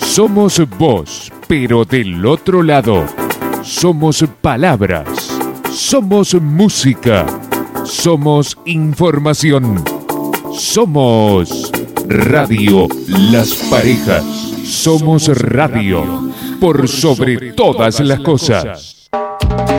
Somos vos, pero del otro lado. Somos palabras. Somos música. Somos información. Somos Radio Las Parejas. Somos radio por sobre todas las cosas.